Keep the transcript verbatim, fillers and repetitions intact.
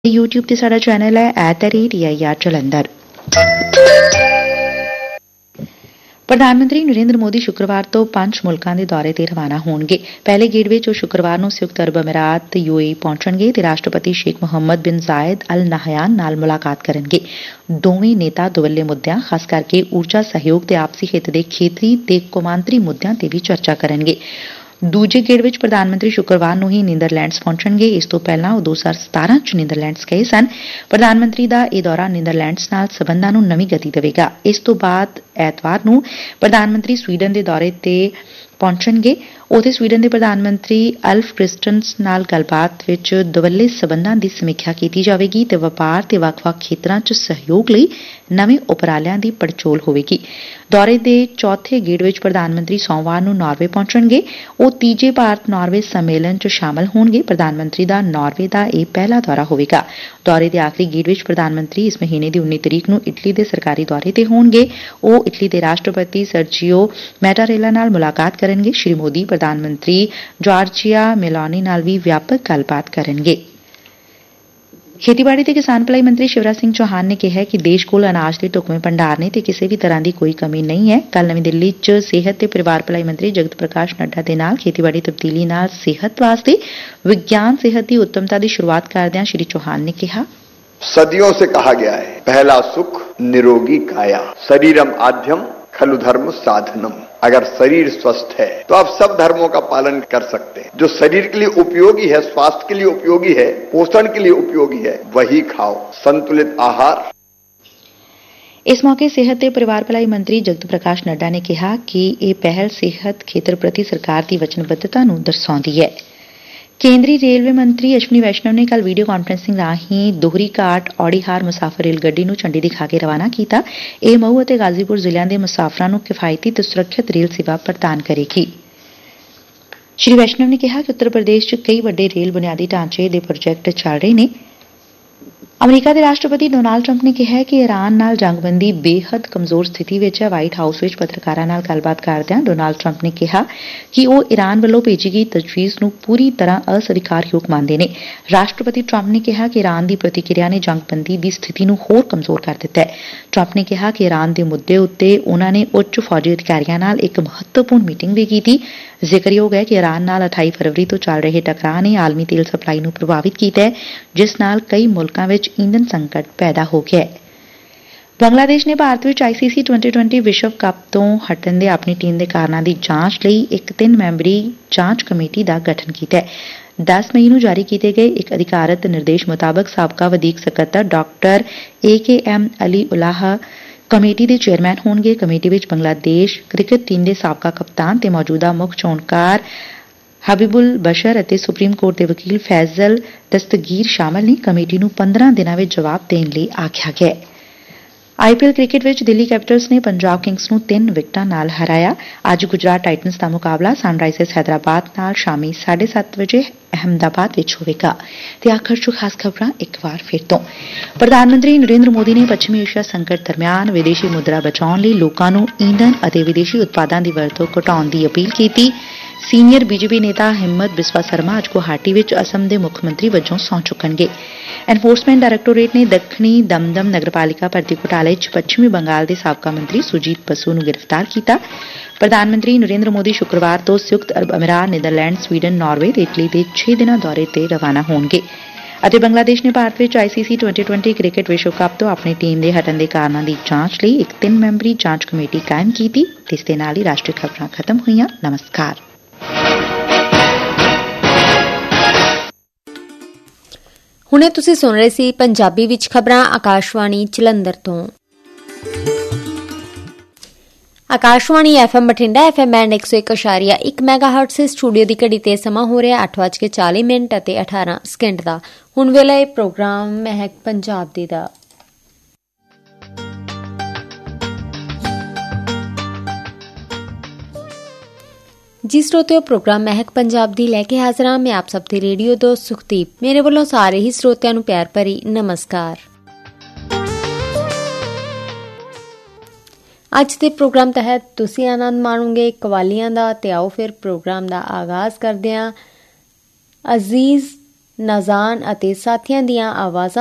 YouTube ਤੇ ਸਾਡਾ channel ਹੈ at the rate E I R Jalandhar. ਪ੍ਰਧਾਨ ਮੰਤਰੀ ਨਰਿੰਦਰ ਮੋਦੀ ਸ਼ੁੱਕਰਵਾਰ ਤੋਂ ਪੰਜ ਮੁਲਕਾਂ ਦੇ ਦੌਰੇ ਤੇ ਰਵਾਨਾ ਹੋਣਗੇ। ਪਹਿਲੇ ਗੇੜ ਵਿੱਚ ਉਹ ਸ਼ੁੱਕਰਵਾਰ ਨੂੰ ਸੰਯੁਕਤ ਅਰਬ ਅਮੀਰਾਤ ਯੂ ਏ ਈ ਪਹੁੰਚਣਗੇ ਤੇ ਰਾਸ਼ਟਰਪਤੀ ਸ਼ੇਖ ਮੁਹੰਮਦ ਬਿਨ ਜ਼ਾਇਦ ਅਲ ਨਹਯਾਨ ਨਾਲ ਮੁਲਾਕਾਤ ਕਰਨਗੇ। ਦੋਵੇਂ ਨੇਤਾ ਦੁਵੱਲੇ ਮੁੱਦਿਆਂ, ਖਾਸ ਕਰਕੇ ਊਰਜਾ ਸਹਿਯੋਗ ਤੇ ਆਪਸੀ ਹਿੱਤ ਦੇ ਖੇਤਰੀ ਤੇ ਕੌਮਾਂਤਰੀ ਮੁੱਦਿਆਂ ਤੇ ਵੀ ਚਰਚਾ ਕਰਨਗੇ। ਦੂਜੇ ਗੇੜ ਵਿੱਚ ਪ੍ਰਧਾਨ ਮੰਤਰੀ ਸ਼ੁੱਕਰਵਾਰ ਨੂੰ ਹੀ ਨੀਦਰਲੈਂਡਸ ਪਹੁੰਚਣਗੇ। ਇਸ ਤੋਂ ਪਹਿਲਾਂ ਉਹ ਦੋ ਹਜ਼ਾਰ ਸਤਾਰਾਂ ਚ ਨੀਦਰਲੈਂਡਸ ਗਏ ਸਨ। ਪ੍ਰਧਾਨ ਮੰਤਰੀ ਦਾ ਇਹ ਦੌਰਾ ਨੀਦਰਲੈਂਡਸ ਨਾਲ ਸਬੰਧਾਂ ਨੂੰ ਨਵੀਂ ਗਤੀ ਦੇਵੇਗਾ। ਇਸ ਤੋਂ ਬਾਅਦ ਐਤਵਾਰ ਨੂੰ ਪ੍ਰਧਾਨ ਮੰਤਰੀ ਸਵੀਡਨ ਦੇ ਦੌਰੇ ਤੇ ਪਹੁੰਚਣਗੇ। ਉੱਥੇ ਸਵੀਡਨ ਦੇ ਪ੍ਰਧਾਨ ਮੰਤਰੀ ਅਲਫ ਕ੍ਰਿਸਟਨਸ ਨਾਲ ਗੱਲਬਾਤ ਵਿੱਚ ਦੁਵੱਲੇ ਸਬੰਧਾਂ ਦੀ ਸਮੀਖਿਆ ਕੀਤੀ ਜਾਵੇਗੀ ਤੇ ਵਪਾਰ ਤੇ ਵੱਖ-ਵੱਖ ਖੇਤਰਾਂ ਚ ਸਹਿਯੋਗ ਲਈ ਨਵੇਂ ਉਪਰਾਲਿਆਂ ਦੀ ਪੜਚੋਲ ਹੋਵੇਗੀ। ਦੌਰੇ ਦੇ ਚੌਥੇ ਗੇੜ ਵਿੱਚ ਪ੍ਰਧਾਨ ਮੰਤਰੀ ਸੋਮਵਾਰ ਨੂੰ ਨਾਰਵੇ ਪਹੁੰਚਣਗੇ। ਉਹ ਤੀਜੇ ਭਾਰਤ ਨਾਰਵੇ ਸੰਮੇਲਨ ਚ ਸ਼ਾਮਲ ਹੋਣਗੇ। ਪ੍ਰਧਾਨ ਮੰਤਰੀ ਦਾ ਨਾਰਵੇ ਦਾ ਇਹ ਪਹਿਲਾ ਦੌਰਾ ਹੋਵੇਗਾ। ਦੌਰੇ ਦੇ ਆਖਰੀ ਗੇੜ ਵਿੱਚ ਪ੍ਰਧਾਨ ਮੰਤਰੀ ਇਸ ਮਹੀਨੇ ਦੀ ਉੱਨੀ ਤਰੀਕ ਨੂੰ ਇਟਲੀ ਦੇ ਸਰਕਾਰੀ ਦੌਰੇ ਤੇ ਹੋਣਗੇ। ਉਹ ਇਟਲੀ ਦੇ ਰਾਸ਼ਟਰਪਤੀ ਸਰਜੀਓ ਮੈਟਾਰੇਲਾ ਨਾਲ ਮੁਲਾਕਾਤ ਕਰਨਗੇ। ਸ਼੍ਰੀ ਮੋਦੀ ਪ੍ਰਧਾਨ ਮੰਤਰੀ ਜਾਰਜੀਆ ਮੇਲੋਨੀ ਨਾਲ ਵੀ ਵਿਆਪਕ ਗੱਲਬਾਤ ਕਰਨਗੇ। ਖੇਤੀਬਾੜੀ ਤੇ ਕਿਸਾਨ ਭਲਾਈ ਮੰਤਰੀ ਸ਼ਿਵਰਾਜ ਸਿੰਘ ਚੌਹਾਨ ਨੇ ਕਿਹਾ ਕਿ ਦੇਸ਼ ਕੋਲ ਅਨਾਜ ਦੇ ਢੁਕਵੇਂ ਭੰਡਾਰ ਨੇ ਤੇ ਕਿਸੇ ਵੀ ਤਰ੍ਹਾਂ ਦੀ ਕੋਈ ਕਮੀ ਨਹੀਂ ਹੈ। ਕੱਲ੍ਹ ਨਵੀਂ ਦਿੱਲੀ ਚ ਸਿਹਤ ਤੇ ਪਰਿਵਾਰ ਭਲਾਈ ਮੰਤਰੀ ਜਗਤ ਪ੍ਰਕਾਸ਼ ਨੱਡਾ ਦੇ ਨਾਲ ਖੇਤੀਬਾੜੀ ਤਬਦੀਲੀ ਨਾਲ ਸਿਹਤ ਵਾਸਤੇ ਵਿਗਿਆਨ ਸਿਹਤ ਦੀ ਉੱਤਮਤਾ ਦੀ ਸ਼ੁਰੂਆਤ ਕਰਦਿਆਂ ਸ਼੍ਰੀ ਚੌਹਾਨ ਨੇ ਕਿਹਾ, सदियों से कहा गया है, पहला सुख निरोगी काया, शरीरम आद्यम खलु धर्म साधनम। अगर शरीर स्वस्थ है तो आप सब धर्मों का पालन कर सकते हैं। जो शरीर के लिए उपयोगी है, स्वास्थ्य के लिए उपयोगी है, पोषण के लिए उपयोगी है, वही खाओ। संतुलित आहार। ਇਸ ਮੌਕੇ ਸਿਹਤ ਤੇ ਪਰਿਵਾਰ ਭਲਾਈ ਮੰਤਰੀ ਜਗਤ ਪ੍ਰਕਾਸ਼ ਨੱਡਾ ਨੇ ਕਿਹਾ ਕਿ ਇਹ ਪਹਿਲ ਸਿਹਤ ਖੇਤਰ ਪ੍ਰਤੀ ਸਰਕਾਰ ਦੀ ਵਚਨਬੱਧਤਾ ਨੂੰ ਦਰਸਾਉਂਦੀ ਹੈ। ਕੇਂਦਰੀ ਰੇਲਵੇ ਮੰਤਰੀ ਅਸ਼ਵਨੀ ਵੈਸ਼ਨਵ ਨੇ ਕੱਲ੍ਹ ਵੀਡੀਓ ਕਾਨਫਰੰਸਿੰਗ ਰਾਹੀਂ ਦੋਹਰੀ ਘਾਟ ਔੜੀਹਾਰ ਮੁਸਾਫਰ ਰੇਲ ਗੱਡੀ ਨੂੰ ਝੰਡੀ ਦਿਖਾ ਕੇ ਰਵਾਨਾ ਕੀਤਾ। ਇਹ ਮਹੂ ਅਤੇ ਗਾਜ਼ੀਪੁਰ ਜ਼ਿਲ੍ਹਿਆਂ ਦੇ ਮੁਸਾਫਰਾਂ ਨੂੰ ਕਿਫਾਇਤੀ ਤੇ ਸੁਰੱਖਿਅਤ ਰੇਲ ਸੇਵਾ ਪ੍ਰਦਾਨ ਕਰੇਗੀ। ਸ਼੍ਰੀ ਵੈਸ਼ਨਵ ਨੇ ਕਿਹਾ ਕਿ ਉੱਤਰ ਪ੍ਰਦੇਸ਼ ਚ ਕਈ ਵੱਡੇ ਰੇਲ ਬੁਨਿਆਦੀ ਢਾਂਚੇ ਦੇ ਪ੍ਰੋਜੈਕਟ ਚੱਲ ਰਹੇ ਨੇ। ਅਮਰੀਕਾ ਦੇ ਰਾਸ਼ਟਰਪਤੀ ਡੋਨਾਲਡ ਟਰੰਪ ਨੇ ਕਿਹਾ ਕਿ ਇਰਾਨ ਨਾਲ ਜੰਗਬੰਦੀ ਬੇਹੱਦ ਕਮਜ਼ੋਰ ਸਥਿਤੀ ਵਿੱਚ ਹੈ। ਵਾਈਟ ਹਾਊਸ ਵਿੱਚ ਪੱਤਰਕਾਰਾਂ ਨਾਲ ਗੱਲਬਾਤ ਕਰਦਿਆਂ ਡੋਨਾਲਡ ਟਰੰਪ ਨੇ ਕਿਹਾ ਕਿ ਉਹ ਇਰਾਨ ਵੱਲੋਂ ਭੇਜੀ ਗਈ ਤਜਵੀਜ਼ ਨੂੰ ਪੂਰੀ ਤਰ੍ਹਾਂ ਅਸਵੀਕਾਰਯੋਗ ਮੰਨਦੇ ਨੇ। ਰਾਸ਼ਟਰਪਤੀ ਟਰੰਪ ਨੇ ਕਿਹਾ ਕਿ ਇਰਾਨ ਦੀ ਪ੍ਰਤੀਕਿਰਿਆ ਨੇ ਜੰਗਬੰਦੀ ਦੀ ਸਥਿਤੀ ਨੂੰ ਹੋਰ ਕਮਜ਼ੋਰ ਕਰ ਦਿੱਤਾ ਹੈ। ਟਰੰਪ ਨੇ ਕਿਹਾ ਕਿ ਇਰਾਨ ਦੇ ਮੁੱਦੇ ਉੱਤੇ ਉਨ੍ਹਾਂ ਨੇ ਉੱਚ ਫੌਜੀ ਅਧਿਕਾਰੀਆਂ ਨਾਲ ਇੱਕ ਮਹੱਤਵਪੂਰਨ ਮੀਟਿੰਗ ਵੀ ਕੀਤੀ। ਜ਼ਿਕਰਯੋਗ ਹੈ ਕਿ ਇਰਾਨ ਨਾਲ ਅਠਾਈ ਫਰਵਰੀ ਤੋਂ ਚੱਲ ਰਹੇ ਟਕਰਾਅ ਨੇ ਆਲਮੀ ਤੇਲ ਸਪਲਾਈ ਨੂੰ ਪ੍ਰਭਾਵਿਤ ਕੀਤਾ ਹੈ, ਜਿਸ ਨਾਲ ਕਈ ਮੁਲਕਾਂ ਵਿੱਚ ਈਂਧਨ ਸੰਕਟ ਪੈਦਾ ਹੋ ਗਿਆ ਹੈ। ਬੰਗਲਾਦੇਸ਼ ਨੇ ਭਾਰਤ ਵਿੱਚ ਆਈ ਸੀ ਸੀ ਟਵੈਂਟੀ ਟਵੈਂਟੀ ਵਿਸ਼ਵ ਕੱਪ ਤੋਂ ਹਟਣ ਦੇ ਆਪਣੀ ਟੀਮ ਦੇ ਕਾਰਨਾਂ ਦੀ ਜਾਂਚ ਲਈ ਇੱਕ ਤਿੰਨ ਮੈਂਬਰੀ ਜਾਂਚ ਕਮੇਟੀ ਦਾ ਗਠਨ ਕੀਤਾ ਹੈ। ਦਸ ਮਈ ਨੂੰ ਜਾਰੀ ਕੀਤੇ ਗਏ ਇੱਕ ਅਧਿਕਾਰਤ ਨਿਰਦੇਸ਼ ਮੁਤਾਬਕ ਸਾਬਕਾ ਵਧੀਕ ਸਕੱਤਰ ਡਾਕਟਰ ਏ ਕੇ ਐਮ ਅਲੀ ਉਲਾਹ ਕਮੇਟੀ ਦੇ ਚੇਅਰਮੈਨ ਹੋਣਗੇ। ਕਮੇਟੀ ਵਿੱਚ ਬੰਗਲਾਦੇਸ਼ ਕ੍ਰਿਕਟ ਟੀਮ ਦੇ ਸਾਬਕਾ ਕਪਤਾਨ ਤੇ ਮੌਜੂਦਾ ਮੁੱਖ ਚੋਣਕਾਰ ਹਬੀਬੁਲ ਬਸ਼ਰ ਅਤੇ ਸੁਪਰੀਮ ਕੋਰਟ ਦੇ ਵਕੀਲ ਫੈਜ਼ਲ ਦਸਤਗੀਰ ਸ਼ਾਮਲ ਨੇ। ਕਮੇਟੀ ਨੂੰ ਪੰਦਰਾਂ ਦਿਨਾਂ ਵਿੱਚ ਜਵਾਬ ਦੇਣ ਲਈ ਆਖਿਆ ਗਿਆ। ਆਈ ਪੀ ਐਲ ਕ੍ਰਿਕਟ ਵਿੱਚ ਦਿੱਲੀ ਕੈਪੀਟਲਸ ਨੇ ਪੰਜਾਬ ਕਿੰਗਸ ਨੂੰ ਤਿੰਨ ਵਿਕਟਾਂ ਨਾਲ ਹਰਾਇਆ। ਅੱਜ ਗੁਜਰਾਤ ਟਾਈਟਨਸ ਦਾ ਮੁਕਾਬਲਾ ਸਨਰਾਈਜ਼ਰਸ ਹੈਦਰਾਬਾਦ ਨਾਲ ਸ਼ਾਮੀ ਸਾਢੇ ਸੱਤ ਵਜੇ ਅਹਿਮਦਾਬਾਦ ਵਿੱਚ ਹੋਵੇਗਾ। ਤੇ ਆਖਰ ਚ ਖਾਸ ਖਬਰਾਂ ਇੱਕ ਵਾਰ ਫਿਰ ਤੋਂ। ਪ੍ਰਧਾਨ ਮੰਤਰੀ ਨਰਿੰਦਰ ਮੋਦੀ ਨੇ ਪੱਛਮੀ ਏਸ਼ੀਆ ਸੰਕਟ ਦਰਮਿਆਨ ਵਿਦੇਸ਼ੀ ਮੁਦਰਾ ਬਚਾਉਣ ਲਈ ਲੋਕਾਂ ਨੂੰ ਈਂਧਨ ਅਤੇ ਵਿਦੇਸ਼ੀ ਉਤਪਾਦਾਂ ਦੀ ਵਰਤੋਂ ਘਟਾਉਣ ਦੀ ਅਪੀਲ ਕੀਤੀ। ਸੀਨੀਅਰ ਬੀਜੇਪੀ ਨੇਤਾ ਹਿੰਮਤ ਬਿਸਵਾ ਸਰਮਾ ਅੱਜ ਗੁਹਾਟੀ ਵਿੱਚ ਅਸਮ ਦੇ ਮੁੱਖ ਮੰਤਰੀ ਵਜੋਂ ਸਹੁੰ ਚੁੱਕਣਗੇ। ਐਨਫੋਰਸਮੈਂਟ ਡਾਇਰੈਕਟੋਰੇਟ ਨੇ ਦੱਖਣੀ ਦਮਦਮ ਨਗਰਪਾਲਿਕਾ ਭਰਤੀ ਘੁਟਾਲੇ ਚ ਪੱਛਮੀ ਬੰਗਾਲ ਦੇ ਸਾਬਕਾ ਮੰਤਰੀ ਸੁਜੀਤ ਬਸੂ ਨੂੰ ਗ੍ਰਿਫਤਾਰ ਕੀਤਾ। ਪ੍ਰਧਾਨ ਮੰਤਰੀ ਨਰਿੰਦਰ ਮੋਦੀ ਸ਼ੁੱਕਰਵਾਰ ਤੋਂ ਸੰਯੁਕਤ ਅਰਬ ਅਮੀਰਾਤ, ਨੀਦਰਲੈਂਡ, ਸਵੀਡਨ, ਨਾਰਵੇ ਤੇ ਇਟਲੀ ਦੇ ਛੇ ਦਿਨਾਂ ਦੌਰੇ ਤੇ ਰਵਾਨਾ ਹੋਣਗੇ। ਅਤੇ ਬੰਗਲਾਦੇਸ਼ ਨੇ ਭਾਰਤ ਵਿੱਚ ਆਈ ਸੀ ਸੀ ਟਵੈਂਟੀ ਟਵੈਂਟੀ ਕ੍ਰਿਕਟ ਵਿਸ਼ਵ ਕੱਪ ਤੋਂ ਆਪਣੀ ਟੀਮ ਦੇ ਹਟਣ ਦੇ ਕਾਰਨਾਂ ਦੀ ਜਾਂਚ ਲਈ ਇੱਕ ਤਿੰਨ ਮੈਂਬਰੀ ਜਾਂਚ ਕਮੇਟੀ ਕਾਇਮ ਕੀਤੀ। ਇਸ ਦੇ ਨਾਲ ਹੀ ਰਾਸ਼ਟਰੀ ਖਬਰਾਂ ਖਤਮ ਹੋਈਆਂ। ਨਮਸਕਾਰ। ਹੁਣੇ ਤੁਸੀਂ ਸੁਣ ਰਹੇ ਸੀ ਪੰਜਾਬੀ ਵਿੱਚ ਖਬਰਾਂ ਆਕਾਸ਼ਵਾਣੀ ਜਲੰਧਰ ਤੋਂ। Akashvani F M Bathinda F M and ਇੱਕ ਸੌ ਇੱਕ ਅਸ਼ਾਰੀਆ ਇੱਕ ਮੈਗਾਹਰਟਜ਼ ਸੇ ਸਟੂਡੀਓ ਦੀ ਘੜੀ ਤੇ ਸਮਾਂ ਹੋ ਰਿਹਾ ਅੱਠ ਵੱਜ ਕੇ ਚਾਲੀ ਮਿੰਟ ਅਤੇ ਅਠਾਰਾਂ ਸਕਿੰਟ ਦਾ। ਹੁਣ ਵੇਲੇ ਇਹ ਪ੍ਰੋਗਰਾਮ ਮਹਿਕ ਪੰਜਾਬ ਦੀ ਦਾ। ਜੀ ਸਰੋਤਿਓ, ਪ੍ਰੋਗਰਾਮ ਮਹਿਕ ਪੰਜਾਬ ਦੀ ਲੈ ਕੇ ਹਾਜ਼ਰ ਹਾਂ। ਮੈਂ ਆਪ ਸਭ ਦੀ ਰੇਡੀਓ ਦੋਸਤ ਸੁਖਦੀਪ। ਮੇਰੇ ਵੱਲੋਂ ਸਾਰੇ ਹੀ ਸਰੋਤਿਆਂ ਨੂੰ ਪਿਆਰ ਭਰੀ ਨਮਸਕਾਰ। ਅੱਜ ਦੇ ਪ੍ਰੋਗਰਾਮ ਤਹਿਤ ਤੁਸੀਂ ਆਨੰਦ ਮਾਣੋਗੇ ਕਵਾਲੀਆਂ ਦਾ। ਤੇ ਆਓ ਫਿਰ ਪ੍ਰੋਗਰਾਮ ਦਾ ਆਗਾਜ਼ ਕਰਦੇ ਹਾਂ ਅਜ਼ੀਜ਼ ਨਾਜ਼ਾਨ ਅਤੇ ਸਾਥੀਆਂ ਦੀਆਂ ਆਵਾਜ਼ਾਂ